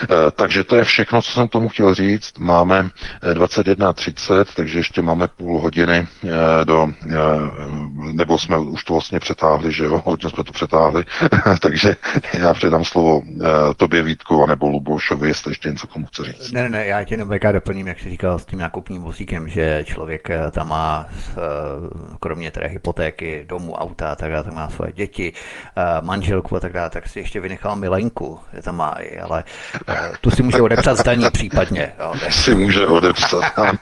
Takže to je všechno, co jsem tomu chtěl říct. Máme 21:30, takže ještě máme půl hodiny nebo jsme už to vlastně přetáhli, že jo, hodně jsme to přetáhli, takže já předám slovo tobě, Vítku, anebo Lubošovi, jestli ještě něco komu chce říct. Ne, já tě jenom doplním, jak jsi říkal s tím nákupním vozíkem, že člověk tam má, kromě té hypotéky, domu, auta, tak má svoje děti, manželku a tak dále, tak si ještě vynechal milenku, že tam má i, ale tu si může odepsat zdaní případně. Jo, si může odepsat,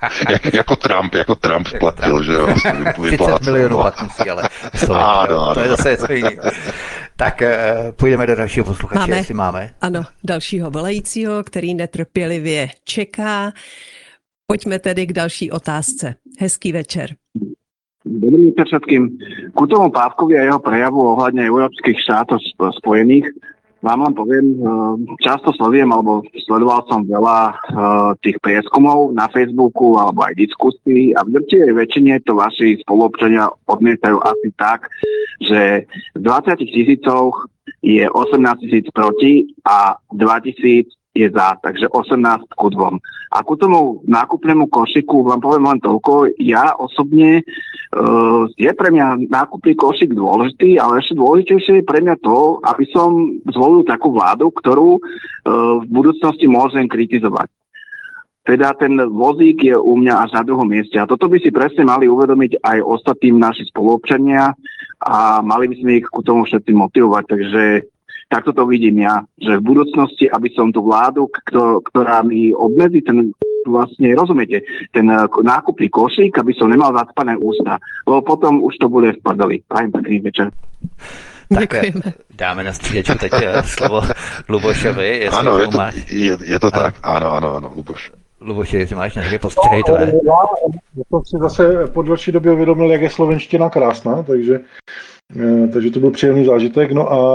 jako Trump platil, že jo. 30 milionů pak musí, ale to je zase něco jiného. Tak půjdeme do dalšího posluchače, jestli máme. Ano, dalšího volajícího, který netrpělivě čeká. Pojďme tedy k další otázce. Hezký večer. Dobrý večer všetkým. Ku tomu Pávkovi a jeho prejavu ohľadne európskych štátov spojených vám len poviem, často sledujem, alebo sledoval som veľa tých prieskumov na Facebooku alebo aj diskusí a v drtivej väčšine to vaši spoluobčania odmietajú asi tak, že z 20 000 je 18 000 proti a 2 000 je za, takže 18:2. A ku tomu nákupnému košiku vám poviem len toľko. Ja osobne je pre mňa nákupný košik dôležitý, ale ešte dôležitejšie je pre mňa to, aby som zvolil takú vládu, ktorú v budúcnosti môžem kritizovať. Teda ten vozík je u mňa až na druhom mieste. A toto by si presne mali uvedomiť aj ostatným naši spoluobčania a mali by sme ich ku tomu všetci motivovať. Takže takto to vidím ja, že v budúcnosti, aby som tú vládu, ktorá mi obmedzí ten, vlastne, rozumiete, ten nákupný košík, aby som nemal zacpané ústa, lebo potom už to bude v prdeli. Prajem pekný večer. Tak dáme na střídečku teď slovo Lubošovi. Ano, je to tak. Ano, Luboš. Luboši, jestli máš nějaké postřehy tvé. Já jsem si zase po delší době uvědomil, jak je slovenština krásná, takže to byl příjemný zážitek. No a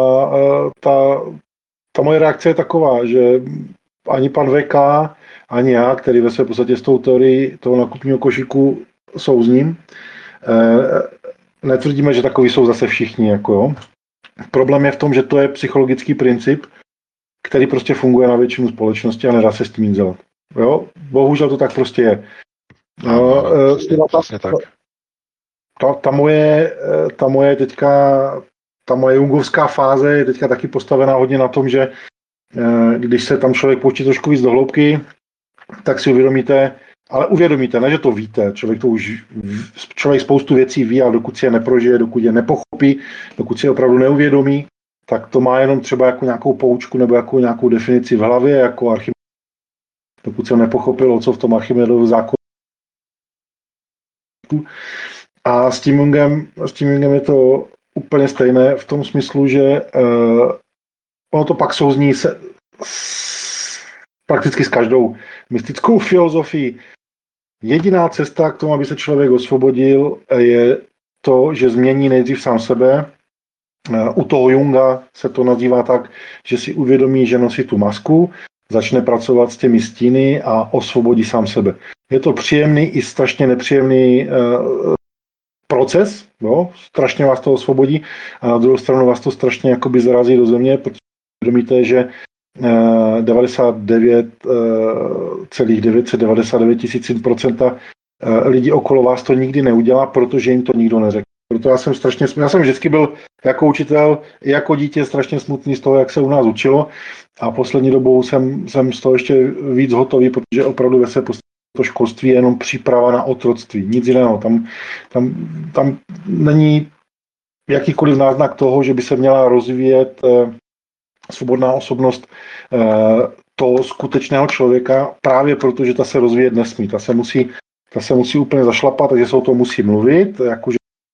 ta moje reakce je taková, že ani pan VK, ani já, který ve své podstatě s tou teorií toho nákupního košíku souzním, netvrdíme, že takový jsou zase všichni. Jako jo. Problém je v tom, že to je psychologický princip, který prostě funguje na většinu společnosti a nedá se s tím nic dělat. Jo? Bohužel to tak prostě je. No, tak. Ta moje jungovská fáze je teďka taky postavená hodně na tom, že když se tam člověk pouští trošku víc do hloubky, tak si uvědomíte, ne, že to víte, člověk spoustu věcí ví, ale dokud si je neprožije, dokud je nepochopí, dokud si je opravdu neuvědomí, tak to má jenom třeba jako nějakou poučku nebo jako nějakou definici v hlavě, jako Archimedes. Dokud jsem nepochopil, co v tom Archimedovu zákonu. A s tím Jungem je to úplně stejné v tom smyslu, že ono to pak souzní prakticky s každou mystickou filozofií. Jediná cesta k tomu, aby se člověk osvobodil, je to, že změní nejdřív sám sebe. U toho Junga se to nazývá tak, že si uvědomí, že nosí tu masku, začne pracovat s těmi stíny a osvobodí sám sebe. Je to příjemný i strašně nepříjemný proces, jo? Strašně vás to osvobodí a na druhou stranu vás to strašně jakoby zarazí do země, protože uvědomíte, že 99,999% lidí okolo vás to nikdy neudělá, protože jim to nikdo neřekl. Proto já jsem vždycky byl jako učitel, jako dítě strašně smutný z toho, jak se u nás učilo a poslední dobou jsem z toho ještě víc hotový, protože opravdu ve své podstatě to školství je jenom příprava na otroctví, nic jiného. Tam není jakýkoliv náznak toho, že by se měla rozvíjet svobodná osobnost toho skutečného člověka, právě proto, že ta se rozvíjet nesmí. Ta se musí úplně zašlapat, takže se o tom musí mluvit, jakože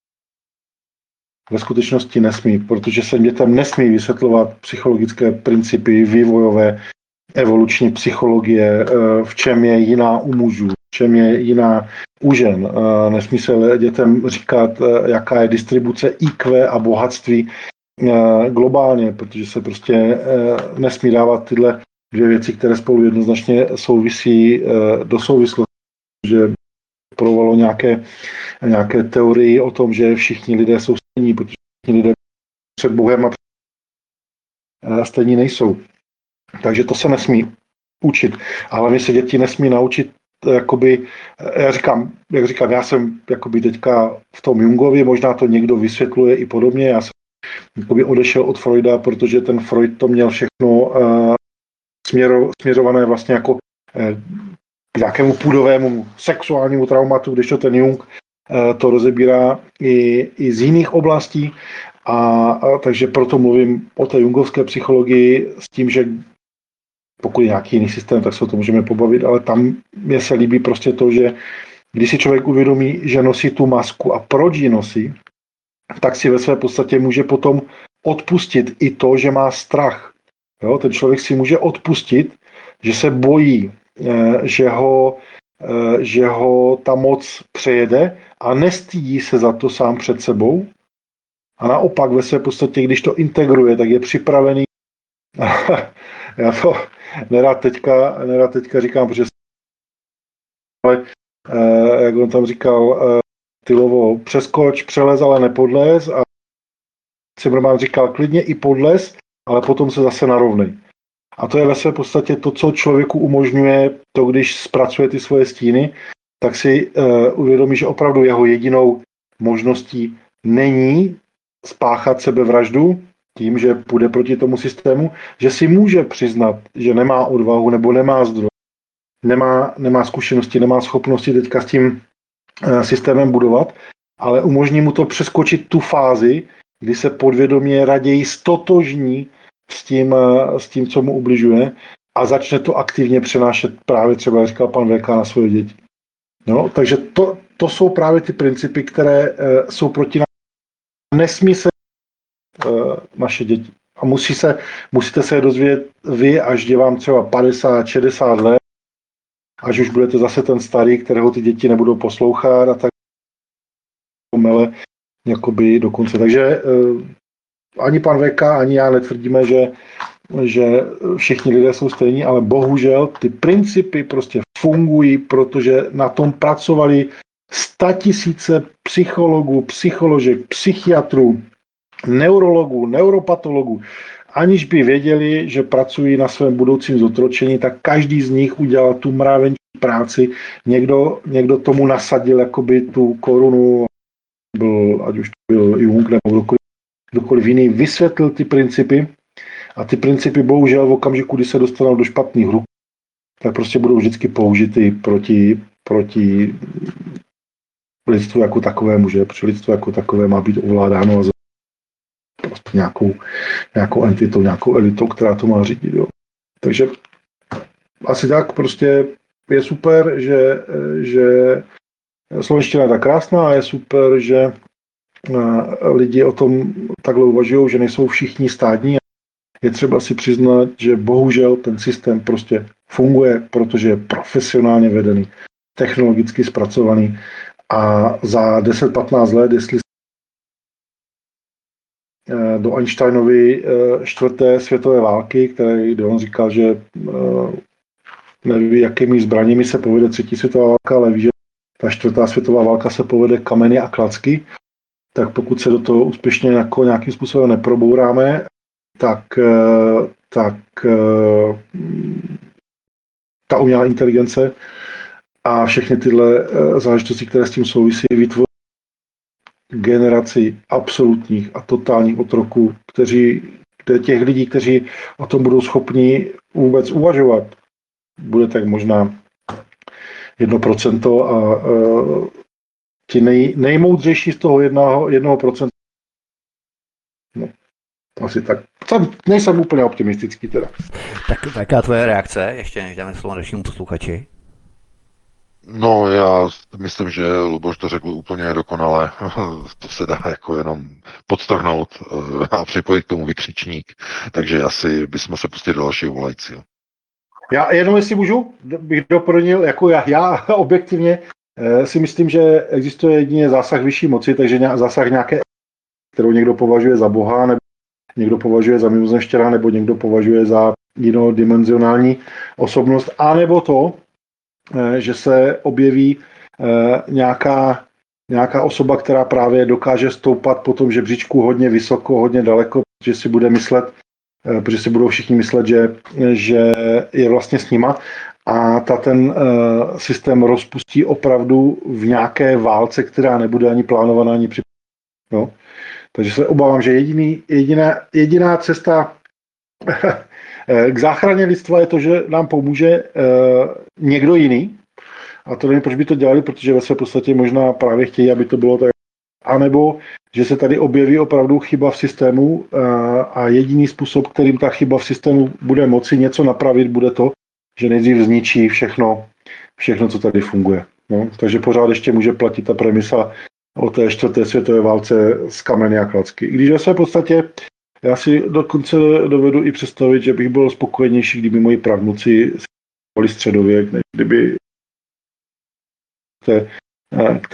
ve skutečnosti nesmí, protože se dětem nesmí vysvětlovat psychologické principy vývojové, evoluční psychologie, v čem je jiná u mužů, v čem je jiná u žen. Nesmí se dětem říkat, jaká je distribuce IQ a bohatství globálně, protože se prostě nesmí dávat tyhle dvě věci, které spolu jednoznačně souvisí do souvislosti, že provalo nějaké teorii o tom, že všichni lidé jsou stejní, protože všichni lidé před Bohem a stejní nejsou. Takže to se nesmí. učit. A hlavně se děti nesmí naučit, jakoby, jak říkám, já jsem jakoby teďka v tom Jungovi, možná to někdo vysvětluje i podobně, já jsem jakoby odešel od Freuda, protože ten Freud to měl všechno směřované vlastně jako k nějakému půdovému sexuálnímu traumatu, když to ten Jung to rozebírá i z jiných oblastí. A takže proto mluvím o té jungovské psychologii s tím, že pokud je nějaký jiný systém, tak se o tom můžeme pobavit, ale tam mě se líbí prostě to, že když si člověk uvědomí, že nosí tu masku a proč ji nosí, tak si ve své podstatě může potom odpustit i to, že má strach. Jo? Ten člověk si může odpustit, že se bojí, že ho ta moc přejede a nestydí se za to sám před sebou. A naopak ve své podstatě, když to integruje, tak je připravený. Já to nerad teďka říkám, protože ale jak on tam říkal, Tylovo, přeskoč, přelez, ale nepodlez. A Cimrman říkal, klidně i podlez, ale potom se zase narovnej. A to je ve své podstatě to, co člověku umožňuje to, když zpracuje ty svoje stíny, tak si uvědomí, že opravdu jeho jedinou možností není spáchat sebevraždu tím, že půjde proti tomu systému, že si může přiznat, že nemá odvahu nebo nemá zdroj, nemá zkušenosti, nemá schopnosti teďka s tím systémem budovat, ale umožní mu to přeskočit tu fázi, kdy se podvědomě raději stotožní s tím, co mu ubližuje a začne to aktivně přenášet právě třeba, jak říkal pan VK, na svoje děti. No, takže to jsou právě ty principy, které jsou proti nám. Nesmí se naše děti. A musíte se je dozvědět vy, až je vám třeba 50, 60 let, až už budete zase ten starý, kterého ty děti nebudou poslouchat a tak mele jakoby dokonce. Takže ani pan VK, ani já netvrdíme, že všichni lidé jsou stejní, ale bohužel ty principy prostě fungují, protože na tom pracovali 100 000 psychologů, psycholožek, psychiatrů, neurologů, neuropatologů. Aniž by věděli, že pracují na svém budoucím zotročení, tak každý z nich udělal tu mravenčí práci. Někdo tomu nasadil jakoby tu korunu, ať už to byl Jung nebo kdokoliv jiný, vysvětlil ty principy a ty principy bohužel v okamžiku, kdy se dostanou do špatných ruk, tak prostě budou vždycky použity proti lidstvu jako takovému, že? Protože lidstvo jako takové má být ovládáno a prostě nějakou entitou, nějakou elitou, která to má řídit. Jo. Takže asi tak prostě je super, že slovenština je tak krásná a je super, že lidi o tom takhle uvažují, že nejsou všichni stádní. Je třeba si přiznat, že bohužel ten systém prostě funguje, protože je profesionálně vedený, technologicky zpracovaný a za 10-15 let, jestli do Einsteinovy 4. světové války, kde on říkal, že neví, jakými zbraněmi se povede 3. světová válka, ale ví, že ta 4. světová válka se povede kameny a klacky, tak pokud se do toho úspěšně nějakým způsobem neprobouráme, tak ta umělá inteligence a všechny tyhle záležitosti, které s tím souvisí, vytvoří generaci absolutních a totálních otroků, těch lidí, kteří o tom budou schopni vůbec uvažovat, bude tak možná 1% a ti nejmoudřejší z toho 1%. No, asi tak. Nejsem úplně optimistický teda. Tak jaká tvoje reakce, ještě než dáme slovo dalšímu posluchači? No, já myslím, že Luboš to řekl úplně dokonale. To se dá jako jenom podtrhnout a připojit k tomu vykřičník. Takže asi bychom se pustili do dalšího volající. Já jenom, jestli můžu, bych doplnil, jako já objektivně si myslím, že existuje jedině zásah vyšší moci, takže zásah nějaké, kterou někdo považuje za boha, nebo někdo považuje za mimozemštěra, nebo někdo považuje za jinodimenzionální osobnost, anebo to, že se objeví nějaká osoba, která právě dokáže stoupat po tom žebříčku hodně vysoko, hodně daleko, že si bude myslet, protože si budou všichni myslet, že je vlastně s nima a ten systém rozpustí opravdu v nějaké válce, která nebude ani plánovaná, ani připravená. No. Takže se obávám, že jediná cesta k záchraně lidstva je to, že nám pomůže někdo jiný. A to nevím, proč by to dělali, protože ve své podstatě možná právě chtějí, aby to bylo tak. A nebo, že se tady objeví opravdu chyba v systému a jediný způsob, kterým ta chyba v systému bude moci něco napravit, bude to, že nejdřív zničí všechno, co tady funguje. No, takže pořád ještě může platit ta premisa o té 4. světové válce z kameny a klacky. I když ve své podstatě já si dokonce dovedu i představit, že bych byl spokojenější, kdyby moji pravnuci byli středověk, než kdyby k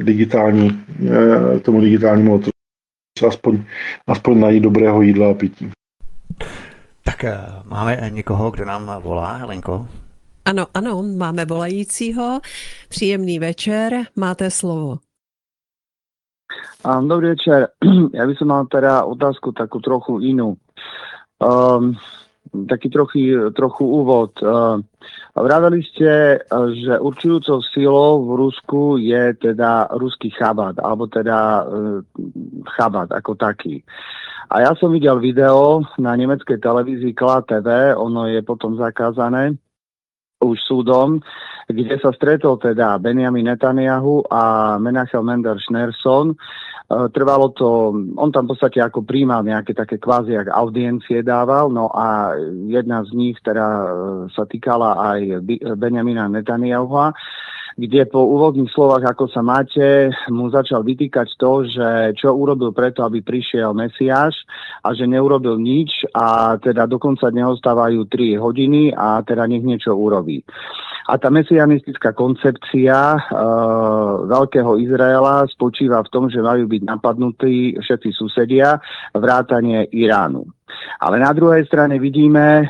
tomu digitálnímu otroci aspoň najít dobrého jídla a pití. Tak máme někoho, kdo nám volá, Helenko? Ano, máme volajícího. Příjemný večer, máte slovo. Dobrý večer. Ja by som mal teda otázku takú trochu inú. Taký trochu úvod. Vraveli ste, že určujúcou silou v Rusku je teda ruský Chabad, alebo teda Chabad ako taký. A ja som videl video na nemeckej televízii Kla TV, ono je potom zakázané už súdom, kde sa stretol teda Benjamin Netanyahu a Menachem Mendel Schneerson. Trvalo to, on tam v podstate ako príjmal nejaké také kvázi, jak audiencie dával, no a jedna z nich teda sa týkala aj Benjamina Netanyahua, kde po úvodných slovách, ako sa máte, mu začal vytýkať to, že čo urobil preto, aby prišiel Mesiáš a že neurobil nič a teda dokonca neostávajú 3 hodiny a teda nech niečo urobí. A tá mesianistická koncepcia veľkého Izraela spočíva v tom, že majú byť napadnutí všetci susedia, vrátane Iránu. Ale na druhej strane vidíme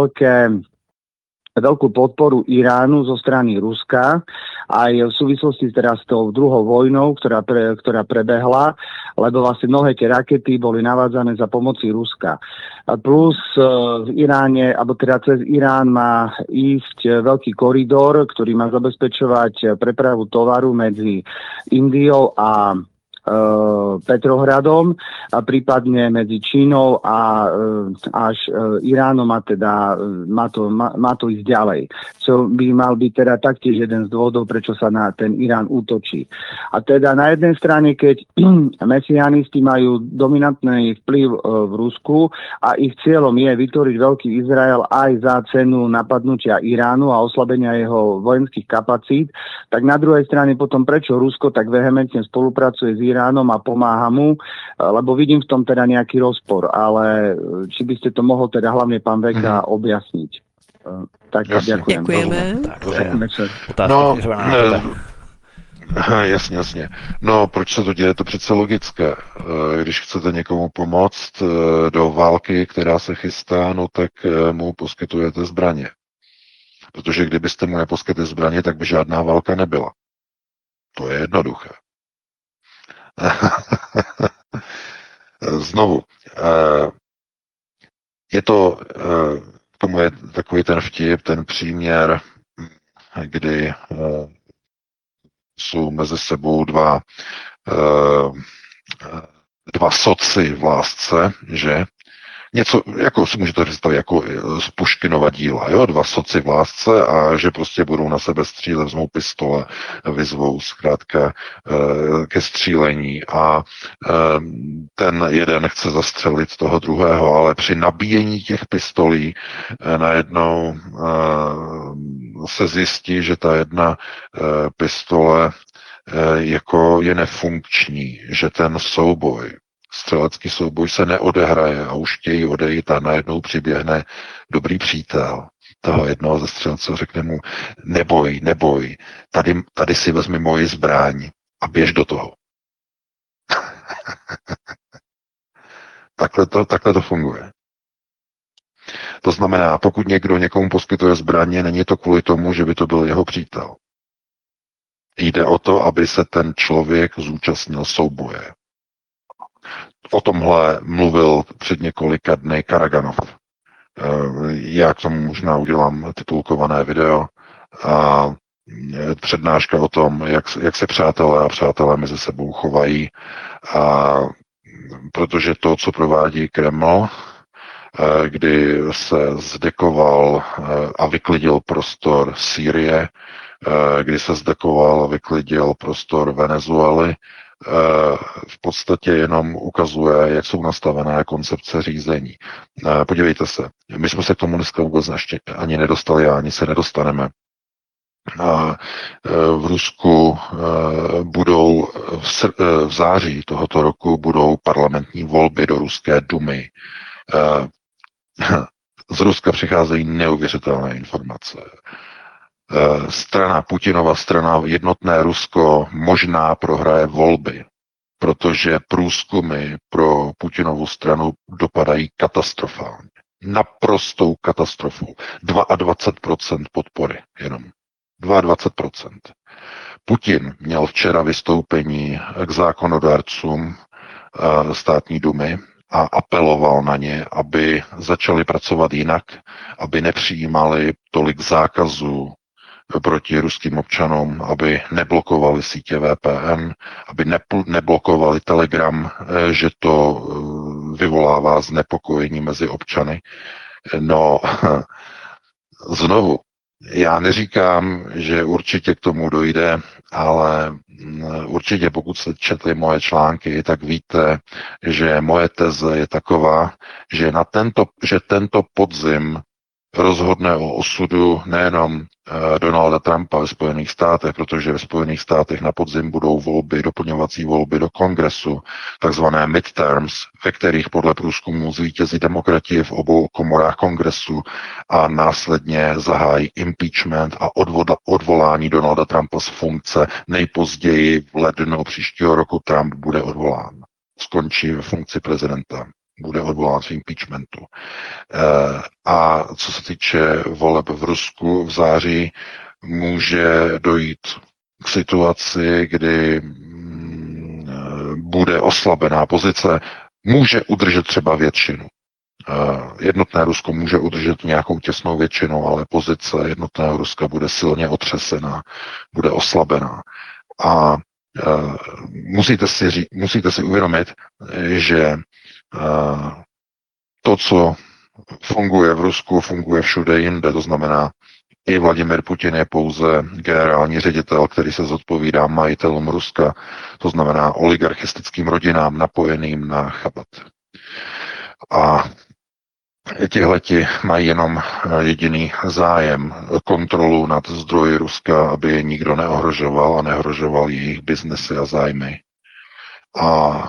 veľkú podporu Iránu zo strany Ruska, aj v súvislosti teraz s tou druhou vojnou, ktorá prebehla, lebo vlastne mnohé tie rakety boli navádzané za pomoci Ruska. Plus v Iráne, alebo teda cez Irán má ísť veľký koridor, ktorý má zabezpečovať prepravu tovaru medzi Indiou a Petrohradom a prípadne medzi Čínou a až Iránom a teda má to ísť ďalej. Čo by mal byť teda taktiež jeden z dôvodov, prečo sa na ten Irán útočí. A teda na jednej strane, keď mesianisti majú dominantný vplyv v Rusku a ich cieľom je vytvoriť veľký Izrael aj za cenu napadnutia Iránu a oslabenia jeho vojenských kapacít, tak na druhej strane potom prečo Rusko tak vehementne spolupracuje s Iránom a pomáha mu, lebo vidím v tom teda nejaký rozpor, ale či by ste to mohol teda hlavne pán Veka objasniť. Tak ďakujem. Děkujeme. Jasně. No, proč se to děje? To přece logické. Když chcete někomu pomoct do války, která se chystá, no tak mu poskytujete zbraně. Protože kdybyste mu neposkytli zbraně, tak by žádná válka nebyla. To je jednoduché. Znovu, je to, k tomu je takový ten vtip, ten příměr, kdy jsou mezi sebou dva soci v lásce, že? Něco, jako si můžete představit, jako z Puškinova díla, jo? 2 soci v lásce a že prostě budou na sebe střílet, vezmou pistole, vyzvou zkrátka ke střílení a ten jeden chce zastřelit toho druhého, ale při nabíjení těch pistolí najednou se zjistí, že ta jedna pistole jako je nefunkční, že ten střelecký souboj se neodehraje a už chtějí odejít a najednou přiběhne dobrý přítel toho jednoho ze střelců, řekne mu, neboj, tady si vezmi moji zbraň a běž do toho. Takhle to funguje. To znamená, pokud někdo někomu poskytuje zbraně, není to kvůli tomu, že by to byl jeho přítel. Jde o to, aby se ten člověk zúčastnil souboje. O tomhle mluvil před několika dny Karaganov. Já k tomu možná udělám titulkované video a přednáška o tom, jak se přátelé a přátelé mezi sebou chovají, a protože to, co provádí Kreml, kdy se zdekoval a vyklidil prostor Sýrie, kdy se zdekoval a vyklidil prostor Venezuely, v podstatě jenom ukazuje, jak jsou nastavené koncepce řízení. Podívejte se, my jsme se k tomu dneska vůbec ještě ani nedostali a ani se nedostaneme. V Rusku budou v září tohoto roku budou parlamentní volby do Ruské dumy. Z Ruska přicházejí neuvěřitelné informace. Putinova strana Jednotné Rusko možná prohraje volby, protože průzkumy pro Putinovu stranu dopadají katastrofálně. Naprostou katastrofu. 22% podpory jenom. 22%. Putin měl včera vystoupení k zákonodárcům státní dumy a apeloval na ně, aby začali pracovat jinak, aby nepřijímali tolik zákazů proti ruským občanům, aby neblokovali sítě VPN, aby neblokovali Telegram, že to vyvolává znepokojení mezi občany. No, znovu, já neříkám, že určitě k tomu dojde, ale určitě pokud jste četli moje články, tak víte, že moje teze je taková, že tento podzim rozhodne o osudu nejenom Donalda Trumpa ve Spojených státech, protože ve Spojených státech na podzim budou volby, doplňovací volby do kongresu, takzvané midterms, ve kterých podle průzkumu zvítězí demokrati v obou komorách kongresu a následně zahájí impeachment a odvolání Donalda Trumpa z funkce. Nejpozději v lednu příštího roku Trump bude odvolán. Skončí ve funkci prezidenta. Bude odvolán z impeachmentu. A co se týče voleb v Rusku v září, může dojít k situaci, kdy bude oslabená pozice, může udržet třeba většinu. Jednotné Rusko může udržet nějakou těsnou většinu, ale pozice jednotného Ruska bude silně otřesená, bude oslabená. A musíte si uvědomit, že to, co funguje v Rusku, funguje všude jinde, to znamená, i Vladimir Putin je pouze generální ředitel, který se zodpovídá majitelům Ruska, to znamená oligarchistickým rodinám napojeným na Chabad. A tihleti mají jenom jediný zájem, kontrolu nad zdroji Ruska, aby je nikdo neohrožoval a neohrožoval jejich biznesy a zájmy. A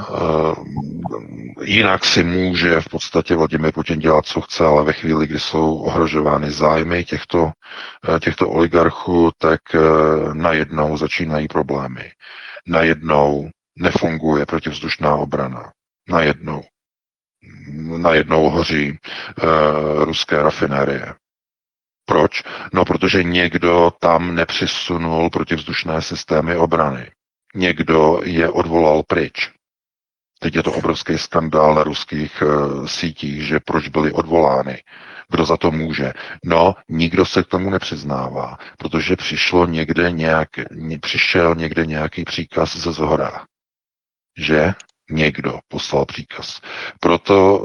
jinak si může v podstatě Vladimir Putin dělat, co chce, ale ve chvíli, kdy jsou ohrožovány zájmy těchto oligarchů, tak najednou začínají problémy. Najednou nefunguje protivzdušná obrana. Najednou hoří ruské rafinérie. Proč? No, protože někdo tam nepřisunul protivzdušné systémy obrany. Někdo je odvolal pryč. Teď je to obrovský skandál na ruských sítích, že proč byly odvolány. Kdo za to může? No, nikdo se k tomu nepřiznává, protože přišel někde nějaký příkaz ze zhora. Že někdo poslal příkaz. Proto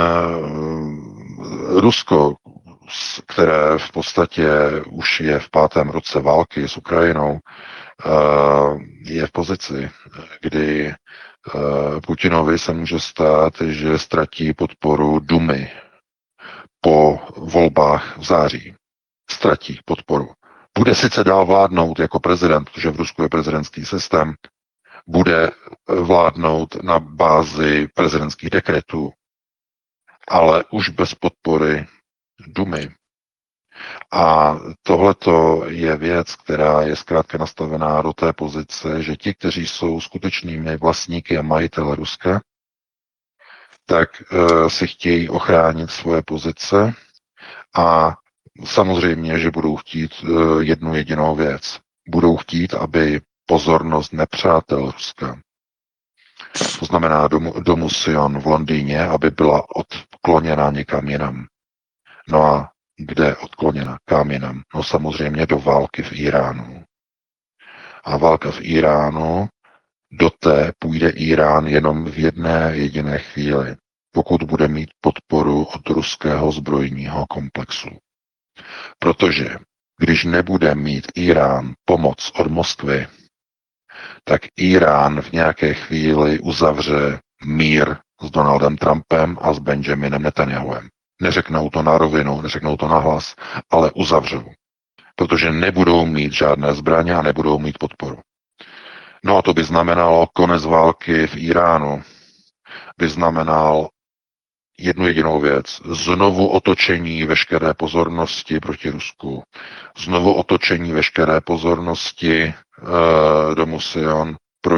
Rusko, které v podstatě už je v 5. roce války s Ukrajinou, je v pozici, kdy Putinovi se může stát, že ztratí podporu Dumy po volbách v září. Ztratí podporu. Bude sice dál vládnout jako prezident, protože v Rusku je prezidentský systém, bude vládnout na bázi prezidentských dekretů, ale už bez podpory Dumy. A tohleto je věc, která je zkrátka nastavená do té pozice, že ti, kteří jsou skutečnými vlastníky a majitele Ruska, tak si chtějí ochránit svoje pozice a samozřejmě, že budou chtít jednu jedinou věc. Budou chtít, aby pozornost nepřátel Ruska To znamená domu Sion v Londýně, aby byla odkloněna někam jinam. No a kde odkloněna? Kam jinam? No samozřejmě do války v Iránu. A válka v Iránu, do té půjde Irán jenom v jedné jediné chvíli, pokud bude mít podporu od ruského zbrojního komplexu. Protože když nebude mít Irán pomoc od Moskvy, tak Irán v nějaké chvíli uzavře mír s Donaldem Trumpem a s Benjaminem Netanyahuem. Neřeknou to na rovinu, neřeknou to nahlas, ale uzavřou. Protože nebudou mít žádné zbraně a nebudou mít podporu. No a to by znamenalo konec války v Iránu. By znamenal jednu jedinou věc. Znovu otočení veškeré pozornosti proti Rusku. Znovu otočení veškeré pozornosti domu Sion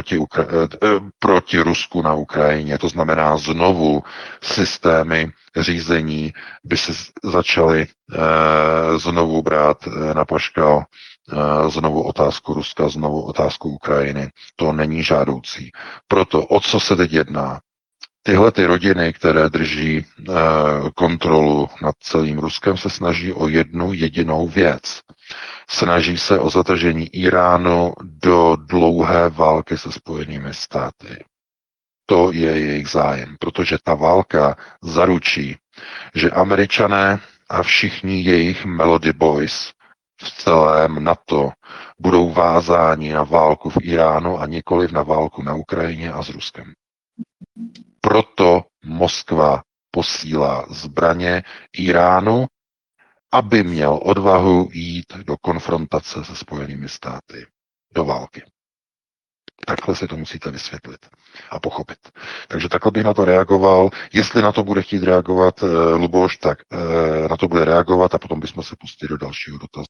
proti Rusku na Ukrajině. To znamená znovu systémy řízení by se začaly znovu brát na paškal, znovu otázku Ruska, znovu otázku Ukrajiny. To není žádoucí. Proto o co se teď jedná? Tyhle ty rodiny, které drží kontrolu nad celým Ruskem, se snaží o jednu jedinou věc. Snaží se o zatažení Iránu do dlouhé války se Spojenými státy. To je jejich zájem, protože ta válka zaručí, že Američané a všichni jejich Melody Boys v celém NATO budou vázáni na válku v Iránu a nikoliv na válku na Ukrajině a s Ruskem. Proto Moskva posílá zbraně Iránu, aby měl odvahu jít do konfrontace se Spojenými státy, do války. Takhle si to musíte vysvětlit a pochopit. Takže takhle bych na to reagoval. Jestli na to bude chtít reagovat Luboš, tak na to bude reagovat a potom bychom se pustili do dalšího dotazu.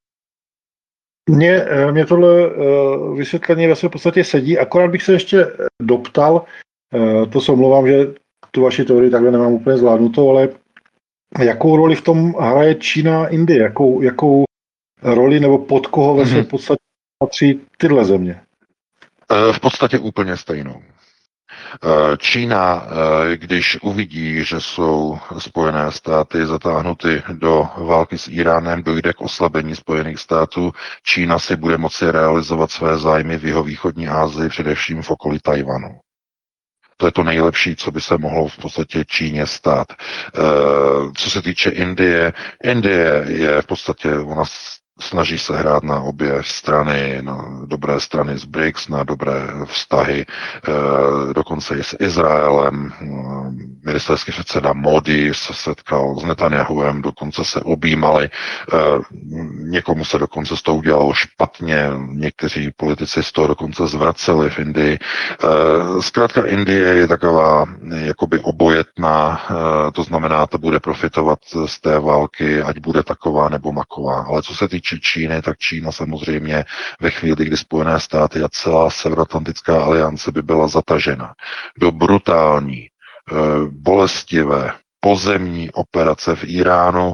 Mně tohle vysvětlení ve své podstatě sedí, akorát bych se ještě doptal, to se omlouvám, že tu vaši teorii takhle nemám úplně zvládnutou, ale jakou roli v tom hraje Čína a Indie? Jakou roli nebo pod koho ve své podstatě patří tyhle země? V podstatě úplně stejnou. Čína, když uvidí, že jsou Spojené státy zatáhnuty do války s Iránem, dojde k oslabení Spojených států. Čína si bude moci realizovat své zájmy v jihovýchodní Asii, především v okolí Tajvanu. To je to nejlepší, co by se mohlo v podstatě Číně stát. Co se týče Indie, Indie je v podstatě, ona snaží se hrát na obě strany, na dobré strany s BRICS, na dobré vztahy, dokonce i s Izraelem. Ministerský předseda Modi se setkal s Netanyahuem, dokonce se objímali. Někomu se dokonce z toho udělalo špatně, někteří politici z toho dokonce zvraceli v Indii. Zkrátka Indie je taková jakoby obojetná, to znamená, to bude profitovat z té války, ať bude taková nebo maková. Ale co se týče Číny, tak Čína samozřejmě ve chvíli, kdy Spojené státy a celá Severoatlantická aliance by byla zatažena do brutální, bolestivé pozemní operace v Iránu,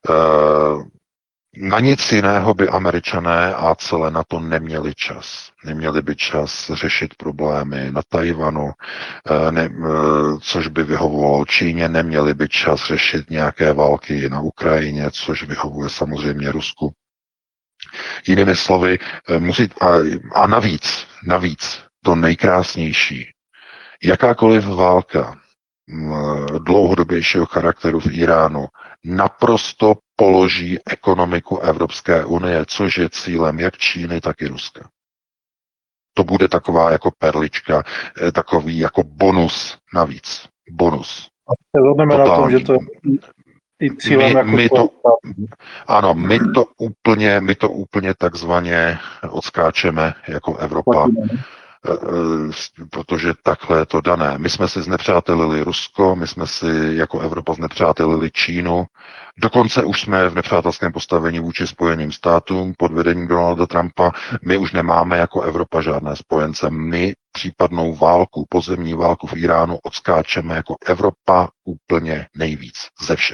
na nic jiného by Američané a celé NATO neměli čas. Neměli by čas řešit problémy na Tajvanu, což by vyhovovalo Číně, neměli by čas řešit nějaké války na Ukrajině, což vyhovuje samozřejmě Rusku. Jinými slovy, a navíc to nejkrásnější, jakákoliv válka dlouhodobějšího charakteru v Iránu naprosto položí ekonomiku Evropské unie, což je cílem jak Číny, tak i Ruska. To bude taková jako perlička, takový jako bonus navíc. Bonus. A se zhodneme na tom, že to je i cílem ano, my to úplně takzvaně odskáčeme jako Evropa, protože takhle je to dané. My jsme si znepřátelili Rusko, my jsme si jako Evropa znepřátelili Čínu, dokonce už jsme v nepřátelském postavení vůči Spojeným státům pod vedením Donalda Trumpa. My už nemáme jako Evropa žádné spojence. My případnou válku, pozemní válku v Iránu odskáčeme jako Evropa úplně nejvíc ze všech.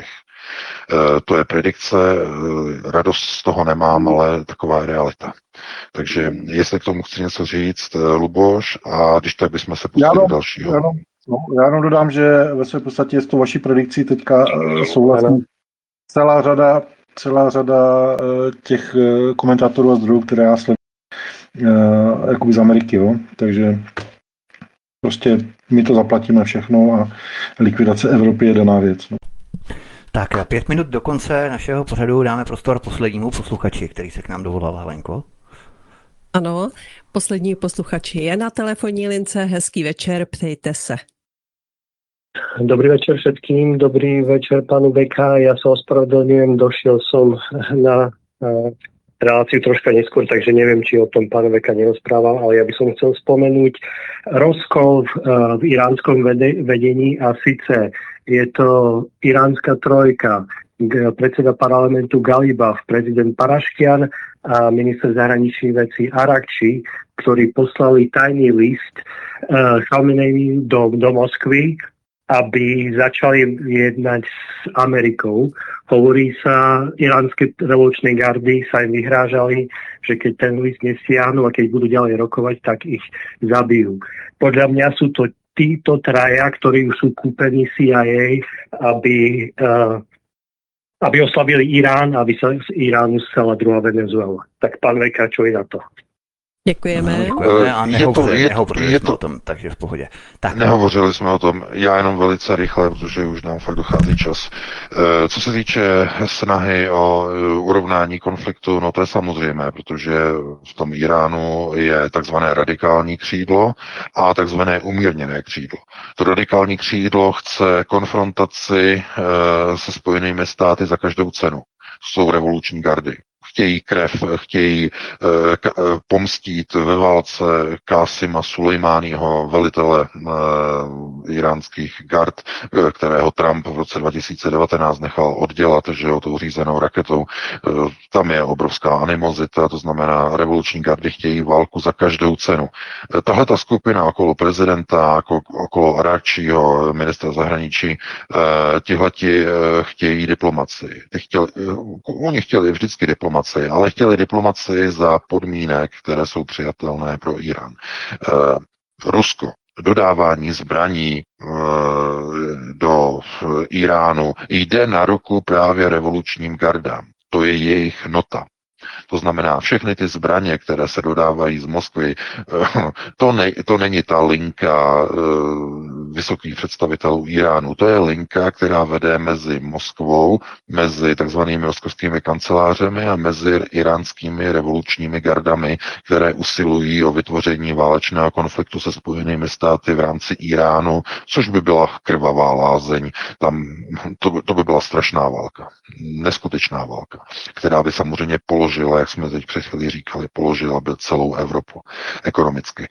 To je predikce, radost z toho nemám, ale taková je realita. Takže jestli k tomu chci něco říct, Luboš, a když tak bychom se pustili do dalšího. Já jenom dodám, že ve své podstatě s tou vaší predikcí teďka souhlasím celá řada těch komentátorů a zdrojů, které já sleduji jakoby z Ameriky, jo. Takže prostě my to zaplatíme všechno a likvidace Evropy je daná věc. No. Tak 5 minut do konce našeho pořadu dáme prostor poslednímu posluchači, který se k nám dovolal, Helenko. Ano, poslední posluchači je na telefonní lince. Hezký večer, ptejte se. Dobrý večer všetkým, dobrý večer pánu Beka. Ja sa ospravedlňujem, došiel som na reláciu troška neskôr, takže neviem, či o tom pán Beka nerozprával, ale ja by som chcel spomenúť rozkol v iránskom vedení a síce je to iránska trojka, predseda parlamentu Galibaf, prezident Paraškian a minister zahraničných vecí Arakči, ktorí poslali tajný list Chameneji do Moskvy, aby začali jednať s Amerikou. Hovorí sa, iránske revolučné gardy sa im vyhrážali, že keď ten list nestiahnu a keď budú ďalej rokovať, tak ich zabijú. Podľa mňa sú to títo traja, ktorí už sú kúpení CIA, aby oslabili Irán, aby sa z Iránu stala druhá Venezuela. Tak pán Veka, čo je na to? Děkujeme. A nehovořili jsme o tom, takže v pohodě. Tak. Nehovořili jsme o tom, já jenom velice rychle, protože už nám fakt dochází čas. Co se týče snahy o urovnání konfliktu, no to je samozřejmé, protože v tom Iránu je takzvané radikální křídlo a takzvané umírněné křídlo. To radikální křídlo chce konfrontaci se Spojenými státy za každou cenu. Jsou revoluční gardy. Chtějí krev, chtějí pomstít ve válce Kásima Sulejmáního, velitele iránských gard, kterého Trump v roce 2019 nechal oddělat, že jo, tou řízenou raketou. Tam je obrovská animozita, to znamená, revoluční gardy chtějí válku za každou cenu. Tahle ta skupina okolo prezidenta, okolo Arakčího, ministra zahraničí, tihleti chtějí diplomacii. Oni chtěli vždycky diplomacii, ale chtěli diplomacii za podmínek, které jsou přijatelné pro Irán. Rusko, dodávání zbraní do Iránu jde na ruku právě revolučním gardám. To je jejich nota. To znamená, všechny ty zbraně, které se dodávají z Moskvy, to není ta linka vysokých představitelů Iránu. To je linka, která vede mezi Moskvou, mezi takzvanými moskovskými kancelářemi a mezi iránskými revolučními gardami, které usilují o vytvoření válečného konfliktu se Spojenými státy v rámci Iránu, což by byla krvavá lázeň. To by byla strašná válka. Neskutečná válka, která by samozřejmě položila, jak jsme teď před chvílí říkali, položila by celou Evropu ekonomicky.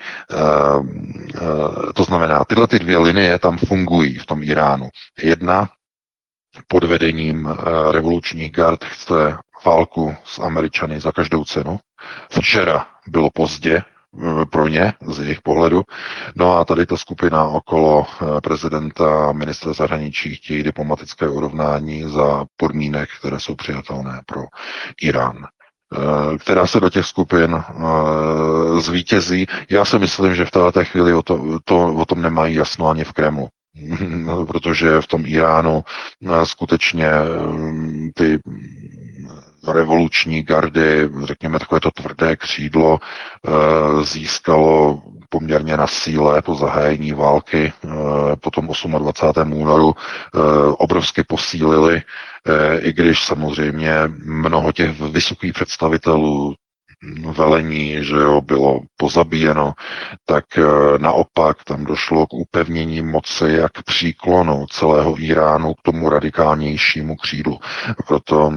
To znamená, tyhle ty dvě linie tam fungují v tom Iránu. Jedna pod vedením revolučních gard chce válku s Američany za každou cenu. Včera bylo pozdě pro ně, z jejich pohledu. No a tady ta skupina okolo prezidenta a ministra zahraničí chtějí diplomatické urovnání za podmínek, které jsou přijatelné pro Irán, která se do těch skupin zvítězí. Já si myslím, že v této chvíli o tom nemají jasno ani v Kremlu. Protože v tom Iránu skutečně ty revoluční gardy, řekněme takové to tvrdé křídlo, získalo poměrně na síle po zahájení války po tom 28. únoru, obrovsky posílili, i když samozřejmě mnoho těch vysokých představitelů velení, že jo, bylo pozabíjeno, tak naopak tam došlo k upevnění moci a k příklonu celého Iránu k tomu radikálnějšímu křídlu. Proto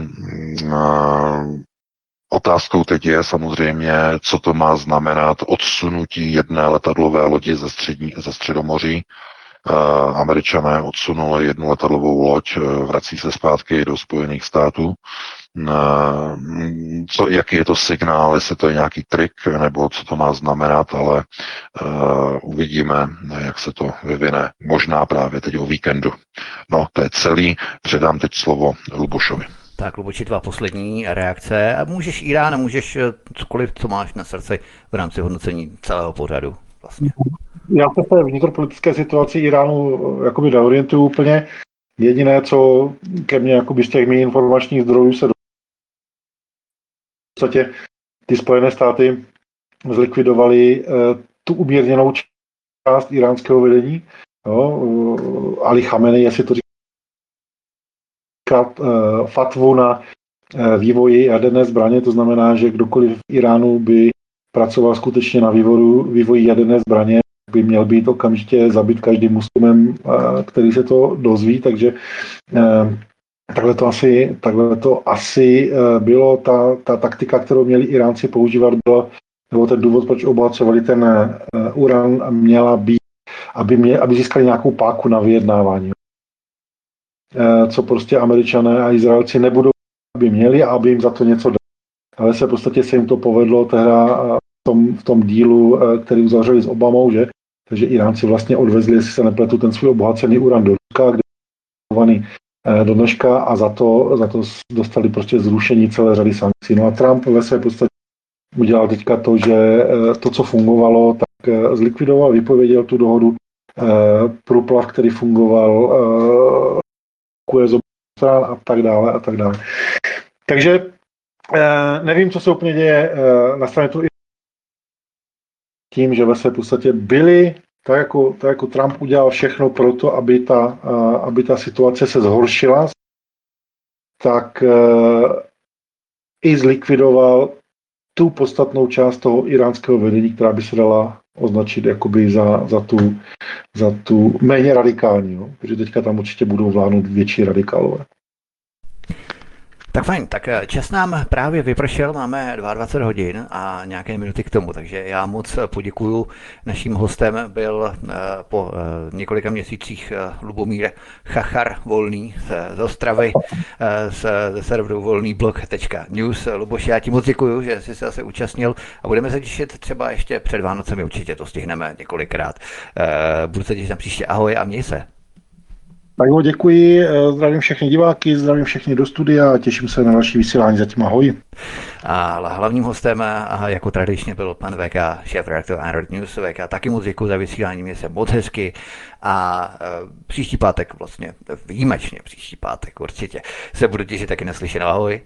otázkou teď je samozřejmě, co to má znamenat odsunutí jedné letadlové lodi ze Středomoří. Američané odsunuli jednu letadlovou loď, vrací se zpátky do Spojených států. jaký je to signál, jestli to je nějaký trik, nebo co to má znamenat, ale uvidíme, jak se to vyvine. Možná právě teď o víkendu. No, to je celý. Předám teď slovo Lubošovi. Tak, Luboši, tvá poslední reakce. A můžeš Irán a můžeš cokoliv, co máš na srdci v rámci hodnocení celého pořadu. Vlastně. Já se v té vnitropolitické situaci Iránu jakoby neorientuju úplně. Jediné, co ke mně jakoby z těch mých informačních zdrojů se v podstatě ty Spojené státy zlikvidovaly tu umírněnou část iránského vedení. Ali Chamenei, jestli to říká, fatvu na vývoji jaderné zbraně, to znamená, že kdokoliv v Iránu by pracoval skutečně na vývoji jaderné zbraně, by měl být okamžitě zabit každým muslimem, který se to dozví, takže takhle to asi bylo. Ta taktika, kterou měli Iránci používat, nebo ten důvod, proč obohacovali ten uran, měla být, aby získali nějakou páku na vyjednávání. Co prostě Američané a Izraelci nebudou, aby měli, a aby jim za to něco dali. Ale v podstatě se jim to povedlo tehda v tom dílu, který uzavřeli s Obamou, že? Takže Iránci vlastně odvezli, jestli se nepletu, ten svůj obohacený uran do Ruska, kde je do dneška, a za to dostali prostě zrušení celé řady sankcí. No a Trump ve své podstatě udělal teďka to, že to, co fungovalo, tak zlikvidoval, vypověděl tu dohodu, průplav, který fungoval, z obou stran a tak dále. Takže nevím, co se úplně děje na straně tu tím, že ve své podstatě byli, tak jako Trump udělal všechno pro to, aby ta situace se zhoršila, tak i zlikvidoval tu podstatnou část toho iránského vedení, která by se dala označit jakoby za tu méně radikální, no? Protože teďka tam určitě budou vládnout větší radikálové. Tak fajn, tak čas nám právě vypršel, máme 22 hodin a nějaké minuty k tomu, takže já moc poděkuju. Naším hostem byl po několika měsících Lubomír Chachar Volný z Ostravy, ze serveru volnýblog.news. Luboši, já ti moc děkuju, že jsi se zase účastnil a budeme se těšit třeba ještě před Vánocemi, určitě to stihneme několikrát. Budu se těšit na příště, ahoj a měj se. Tak jo, děkuji, zdravím všechny diváky, zdravím všechny do studia a těším se na další vysílání. Zatím ahoj. A hlavním hostem, jako tradičně, byl pan VK, šéfredaktor Android News. VK, taky moc děkuji za vysílání, mě se moc hezky a příští pátek, vlastně výjimečně příští pátek určitě, se budu těšit taky naslyšenou. Ahoj.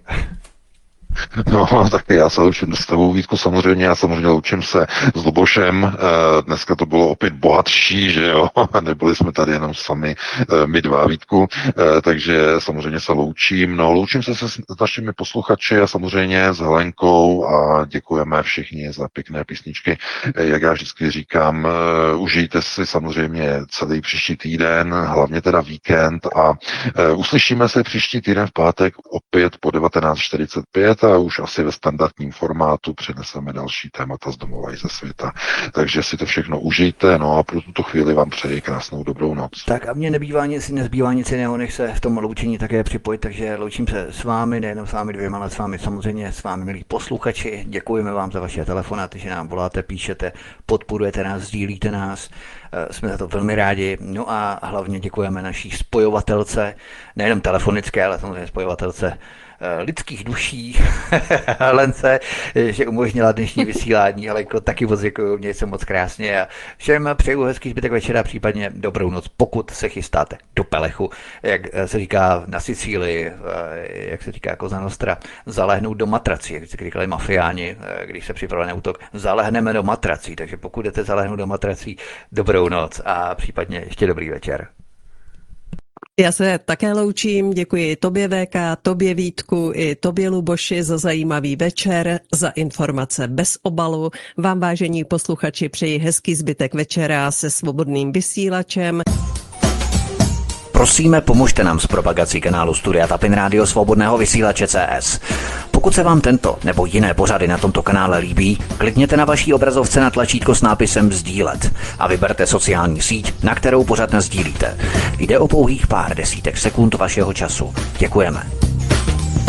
No, tak já se loučím s tebou, Vítku, samozřejmě, já samozřejmě loučím se s Lubošem, dneska to bylo opět bohatší, že jo, nebyli jsme tady jenom sami, my dva, Vítku, takže samozřejmě se loučím, no, loučím se s našimi posluchači a samozřejmě s Helenkou a děkujeme všichni za pěkné písničky, jak já vždycky říkám, užijte si samozřejmě celý příští týden, hlavně teda víkend a uslyšíme se příští týden v pátek opět po 19:45 a už asi ve standardním formátu přineseme další témata z domova i ze světa. Takže si to všechno užijte, no a pro tuto chvíli vám přeji krásnou dobrou noc. Tak a mně nezbývá nic jiného, než se v tom loučení také připojit, takže loučím se s vámi, nejenom s vámi dvěma, ale s vámi samozřejmě, s vámi milí posluchači. Děkujeme vám za vaše telefonáty, že nám voláte, píšete, podporujete nás, sdílíte nás. Jsme za to velmi rádi. No a hlavně děkujeme naší spojovatelce, nejenom telefonické, ale samozřejmě spojovatelce lidských duší, Helence, že umožnila dnešní vysílání. Helenko, taky moc děkuju, měj se moc krásně a všem přeju hezký zbytek večera, případně dobrou noc, pokud se chystáte do Pelechu, jak se říká na Sicílii, jak se říká Cosa Nostra, zalehnout do matrací, jak se říkali mafiáni, když se připravil na útok, zalehneme do matrací, takže pokud jdete zalehnout do matrací, dobrou noc a případně ještě dobrý večer. Já se také loučím, děkuji tobě VK, tobě Vítku i tobě Luboši za zajímavý večer, za informace bez obalu. Vám, vážení posluchači, přeji hezký zbytek večera se Svobodným vysílačem. Prosíme, pomožte nám s propagací kanálu Studia Tapin Rádio Svobodného vysílače CS. Pokud se vám tento nebo jiné pořady na tomto kanále líbí, klikněte na vaší obrazovce na tlačítko s nápisem sdílet a vyberte sociální síť, na kterou pořad nasdílíte. Jde o pouhých pár desítek sekund vašeho času. Děkujeme.